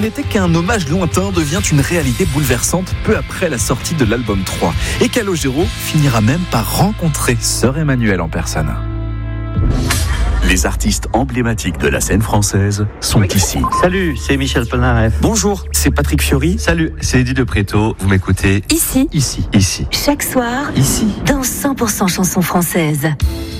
n'était qu'un hommage lointain devient une réalité bouleversante peu après la sortie de l'album 3. Et Calogero finira même par rencontrer Sœur Emmanuelle en personne. Les artistes emblématiques de la scène française sont ici. Salut, c'est Michel Polnareff. Bonjour, c'est Patrick Fiori. Salut, c'est Eddie de Préto. Vous m'écoutez Ici. Ici. Chaque soir. Ici. Dans 100% chansons françaises.